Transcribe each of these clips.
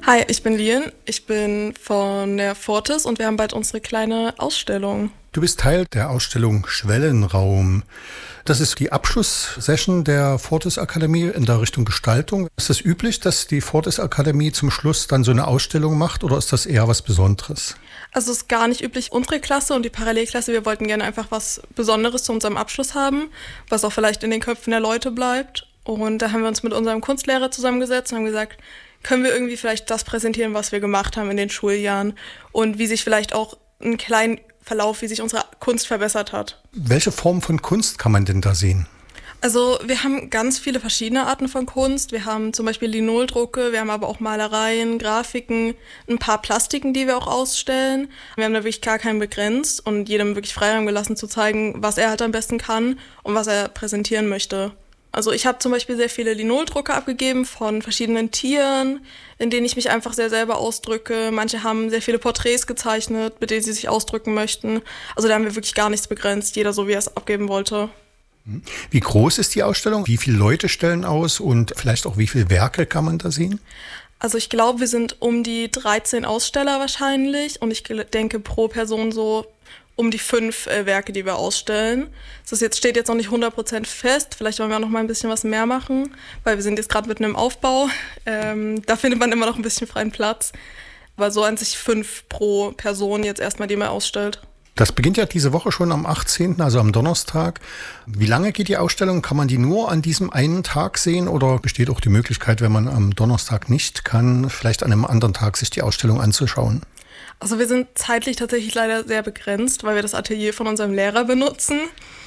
Hi, ich bin Lien, ich bin von der Fortis und wir haben bald unsere kleine Ausstellung. Du bist Teil der Ausstellung Schwellenraum. Das ist die Abschlusssession der Fortis Akademie in der Richtung Gestaltung. Ist es üblich, dass die Fortis Akademie zum Schluss dann so eine Ausstellung macht oder ist das eher was Besonderes? Also es ist gar nicht üblich, unsere Klasse und die Parallelklasse, wir wollten gerne einfach was Besonderes zu unserem Abschluss haben, was auch vielleicht in den Köpfen der Leute bleibt. Und da haben wir uns mit unserem Kunstlehrer zusammengesetzt und haben gesagt, können wir irgendwie vielleicht das präsentieren, was wir gemacht haben in den Schuljahren und wie sich vielleicht auch einen kleinen Verlauf, wie sich unsere Kunst verbessert hat. Welche Form von Kunst kann man denn da sehen? Also wir haben ganz viele verschiedene Arten von Kunst. Wir haben zum Beispiel Linoldrucke, wir haben aber auch Malereien, Grafiken, ein paar Plastiken, die wir auch ausstellen. Wir haben da wirklich gar keinen begrenzt und jedem wirklich Freiraum gelassen zu zeigen, was er halt am besten kann und was er präsentieren möchte. Also ich habe zum Beispiel sehr viele Linoldrucke abgegeben von verschiedenen Tieren, in denen ich mich einfach sehr selber ausdrücke. Manche haben sehr viele Porträts gezeichnet, mit denen sie sich ausdrücken möchten. Also da haben wir wirklich gar nichts begrenzt, jeder so, wie er es abgeben wollte. Wie groß ist die Ausstellung? Wie viele Leute stellen aus und vielleicht auch wie viele Werke kann man da sehen? Also ich glaube, wir sind um die 13 Aussteller wahrscheinlich und ich denke pro Person so um die 5 Werke, die wir ausstellen. Steht jetzt noch nicht 100% fest. Vielleicht wollen wir auch noch mal ein bisschen was mehr machen, weil wir sind jetzt gerade mitten im Aufbau. Da findet man immer noch ein bisschen freien Platz. Aber so an sich 5 pro Person jetzt erstmal, die man ausstellt. Das beginnt ja diese Woche schon am 18., also am Donnerstag. Wie lange geht die Ausstellung? Kann man die nur an diesem einen Tag sehen oder besteht auch die Möglichkeit, wenn man am Donnerstag nicht kann, vielleicht an einem anderen Tag sich die Ausstellung anzuschauen? Also wir sind zeitlich tatsächlich leider sehr begrenzt, weil wir das Atelier von unserem Lehrer benutzen.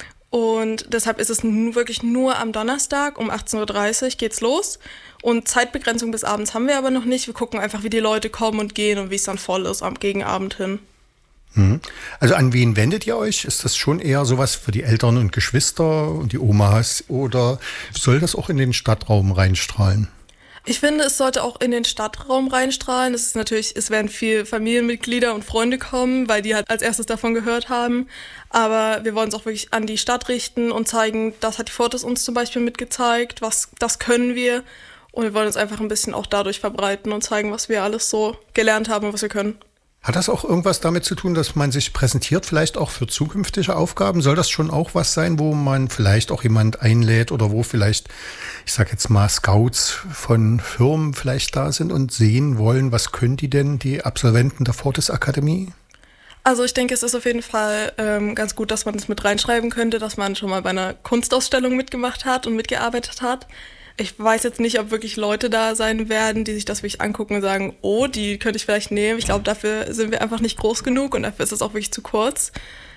Und deshalb ist es wirklich nur am Donnerstag um 18:30 Uhr geht's los. Und Zeitbegrenzung bis abends haben wir aber noch nicht. Wir gucken einfach, wie die Leute kommen und gehen und wie es dann voll ist am Gegenabend hin. Also an wen wendet ihr euch? Ist das schon eher sowas für die Eltern und Geschwister und die Omas oder soll das auch in den Stadtraum reinstrahlen? Ich finde, es sollte auch in den Stadtraum reinstrahlen. Es werden viel Familienmitglieder und Freunde kommen, weil die halt als erstes davon gehört haben. Aber wir wollen es auch wirklich an die Stadt richten und zeigen, das hat die Fortis uns zum Beispiel mitgezeigt, das können wir. Und wir wollen uns einfach ein bisschen auch dadurch verbreiten und zeigen, was wir alles so gelernt haben und was wir können. Hat das auch irgendwas damit zu tun, dass man sich präsentiert, vielleicht auch für zukünftige Aufgaben? Soll das schon auch was sein, wo man vielleicht auch jemand einlädt oder wo vielleicht, ich sag jetzt mal, Scouts von Firmen vielleicht da sind und sehen wollen, was können die denn, die Absolventen der Fortis Akademie? Also ich denke, es ist auf jeden Fall ganz gut, dass man das mit reinschreiben könnte, dass man schon mal bei einer Kunstausstellung mitgemacht hat und mitgearbeitet hat. Ich weiß jetzt nicht, ob wirklich Leute da sein werden, die sich das wirklich angucken und sagen, oh, die könnte ich vielleicht nehmen. Ich glaube, dafür sind wir einfach nicht groß genug und dafür ist es auch wirklich zu kurz.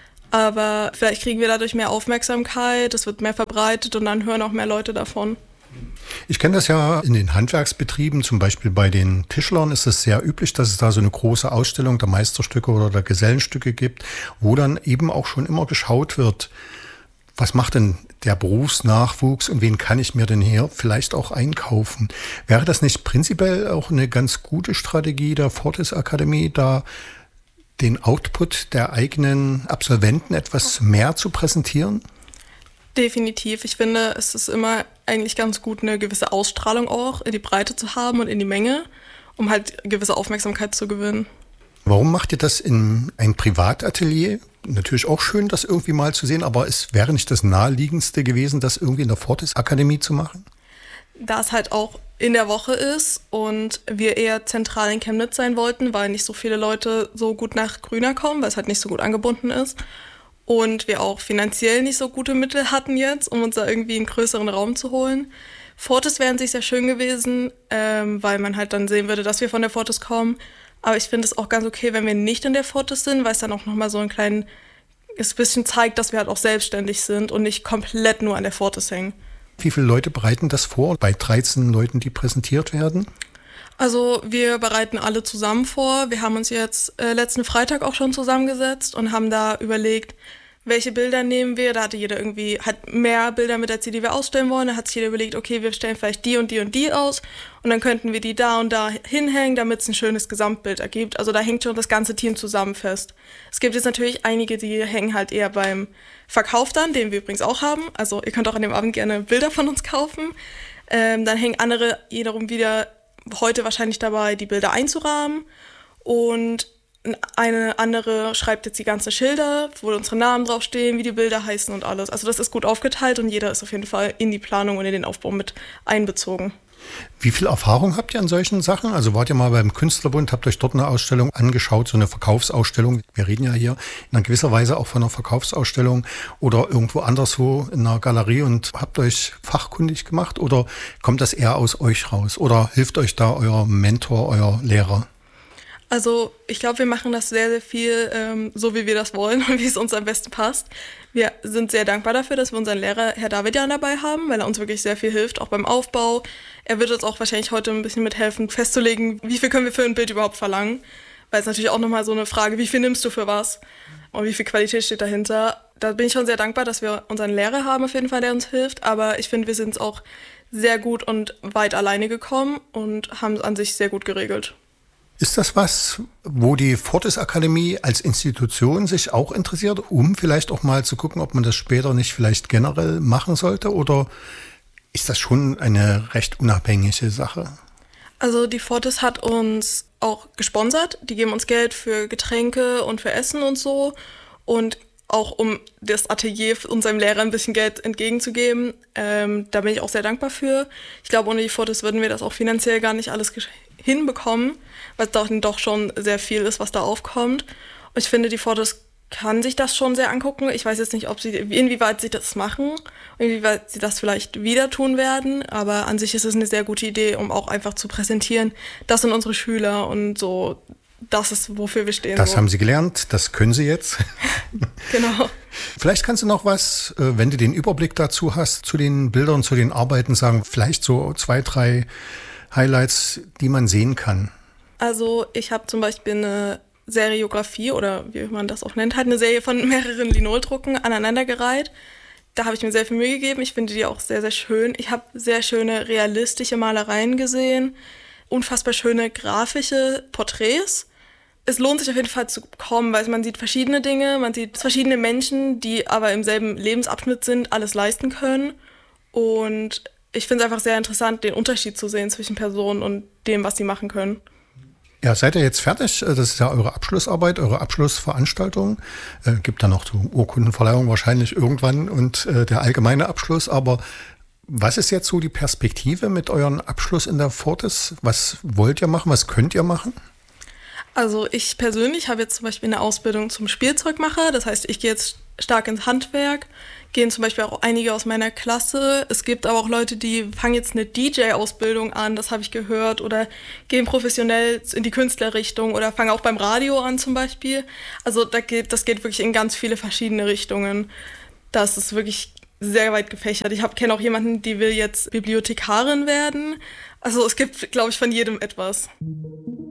Aber vielleicht kriegen wir dadurch mehr Aufmerksamkeit, es wird mehr verbreitet und dann hören auch mehr Leute davon. Ich kenne das ja in den Handwerksbetrieben, zum Beispiel bei den Tischlern ist es sehr üblich, dass es da so eine große Ausstellung der Meisterstücke oder der Gesellenstücke gibt, wo dann eben auch schon immer geschaut wird, was macht denn der Berufsnachwuchs und wen kann ich mir denn hier vielleicht auch einkaufen? Wäre das nicht prinzipiell auch eine ganz gute Strategie der Fortis Akademie, da den Output der eigenen Absolventen etwas mehr zu präsentieren? Definitiv. Ich finde, es ist immer eigentlich ganz gut, eine gewisse Ausstrahlung auch in die Breite zu haben und in die Menge, um halt gewisse Aufmerksamkeit zu gewinnen. Warum macht ihr das in ein Privatatelier? Natürlich auch schön, das irgendwie mal zu sehen, aber es wäre nicht das Naheliegendste gewesen, das irgendwie in der Fortis Akademie zu machen? Da es halt auch in der Woche ist und wir eher zentral in Chemnitz sein wollten, weil nicht so viele Leute so gut nach Grüna kommen, weil es halt nicht so gut angebunden ist. Und wir auch finanziell nicht so gute Mittel hatten jetzt, um uns da irgendwie einen größeren Raum zu holen. Fortis wäre an sich sehr schön gewesen, weil man halt dann sehen würde, dass wir von der Fortis kommen. Aber ich finde es auch ganz okay, wenn wir nicht in der Fortis sind, weil es dann auch nochmal so ein bisschen zeigt, dass wir halt auch selbstständig sind und nicht komplett nur an der Fortis hängen. Wie viele Leute bereiten das vor, bei 13 Leuten, die präsentiert werden? Also wir bereiten alle zusammen vor. Wir haben uns jetzt letzten Freitag auch schon zusammengesetzt und haben da überlegt, welche Bilder nehmen wir. Da hat mehr Bilder mit als die wir ausstellen wollen. Da hat sich jeder überlegt, okay, wir stellen vielleicht die und die aus und dann könnten wir die da und da hinhängen, damit es ein schönes Gesamtbild ergibt. Also da hängt schon das ganze Team zusammen fest. Es gibt jetzt natürlich einige, die hängen halt eher beim Verkauf dann, den wir übrigens auch haben. Also ihr könnt auch an dem Abend gerne Bilder von uns kaufen. Dann hängen andere wiederum wieder heute wahrscheinlich dabei, die Bilder einzurahmen. Und eine andere schreibt jetzt die ganzen Schilder, wo unsere Namen draufstehen, wie die Bilder heißen und alles. Also das ist gut aufgeteilt und jeder ist auf jeden Fall in die Planung und in den Aufbau mit einbezogen. Wie viel Erfahrung habt ihr an solchen Sachen? Also wart ihr mal beim Künstlerbund, habt euch dort eine Ausstellung angeschaut, so eine Verkaufsausstellung. Wir reden ja hier in einer gewisser Weise auch von einer Verkaufsausstellung oder irgendwo anderswo in einer Galerie und habt euch fachkundig gemacht oder kommt das eher aus euch raus? Oder hilft euch da euer Mentor, euer Lehrer? Also ich glaube, wir machen das sehr, sehr viel so, wie wir das wollen und wie es uns am besten passt. Wir sind sehr dankbar dafür, dass wir unseren Lehrer, Herr Davidian, dabei haben, weil er uns wirklich sehr viel hilft, auch beim Aufbau. Er wird uns auch wahrscheinlich heute ein bisschen mithelfen, festzulegen, wie viel können wir für ein Bild überhaupt verlangen. Weil es natürlich auch nochmal so eine Frage, wie viel nimmst du für was und wie viel Qualität steht dahinter. Da bin ich schon sehr dankbar, dass wir unseren Lehrer haben auf jeden Fall, der uns hilft. Aber ich finde, wir sind auch sehr gut und weit alleine gekommen und haben es an sich sehr gut geregelt. Ist das was, wo die Fortis Akademie als Institution sich auch interessiert, um vielleicht auch mal zu gucken, ob man das später nicht vielleicht generell machen sollte? Oder ist das schon eine recht unabhängige Sache? Also die Fortis hat uns auch gesponsert. Die geben uns Geld für Getränke und für Essen und so. Und auch um das Atelier unserem Lehrer ein bisschen Geld entgegenzugeben. Da bin ich auch sehr dankbar für. Ich glaube, ohne die Fortis würden wir das auch finanziell gar nicht alles hinbekommen, weil es doch schon sehr viel ist, was da aufkommt. Und ich finde, die Fortis kann sich das schon sehr angucken. Ich weiß jetzt nicht, inwieweit sie das machen, inwieweit sie das vielleicht wieder tun werden, aber an sich ist es eine sehr gute Idee, um auch einfach zu präsentieren, das sind unsere Schüler und so, das ist, wofür wir stehen. Das haben sie gelernt, das können sie jetzt. Genau. Vielleicht kannst du noch was, wenn du den Überblick dazu hast, zu den Bildern, zu den Arbeiten sagen, vielleicht so 2, 3 Highlights, die man sehen kann. Also ich habe zum Beispiel eine Seriografie oder wie man das auch nennt, halt eine Serie von mehreren Linoldrucken aneinandergereiht. Da habe ich mir sehr viel Mühe gegeben. Ich finde die auch sehr, sehr schön. Ich habe sehr schöne realistische Malereien gesehen, unfassbar schöne grafische Porträts. Es lohnt sich auf jeden Fall zu kommen, weil man sieht verschiedene Dinge, man sieht verschiedene Menschen, die aber im selben Lebensabschnitt sind, alles leisten können. Und ich finde es einfach sehr interessant, den Unterschied zu sehen zwischen Personen und dem, was sie machen können. Ja, seid ihr jetzt fertig? Das ist ja eure Abschlussarbeit, eure Abschlussveranstaltung. Gibt dann noch die Urkundenverleihung wahrscheinlich irgendwann und der allgemeine Abschluss. Aber was ist jetzt so die Perspektive mit eurem Abschluss in der Fortis? Was wollt ihr machen? Was könnt ihr machen? Also ich persönlich habe jetzt zum Beispiel eine Ausbildung zum Spielzeugmacher. Das heißt, ich gehe jetzt stark ins Handwerk. Gehen zum Beispiel auch einige aus meiner Klasse. Es gibt aber auch Leute, die fangen jetzt eine DJ-Ausbildung an, das habe ich gehört, oder gehen professionell in die Künstlerrichtung oder fangen auch beim Radio an zum Beispiel. Also das geht wirklich in ganz viele verschiedene Richtungen. Das ist wirklich sehr weit gefächert. Ich kenne auch jemanden, die will jetzt Bibliothekarin werden. Also es gibt, glaube ich, von jedem etwas.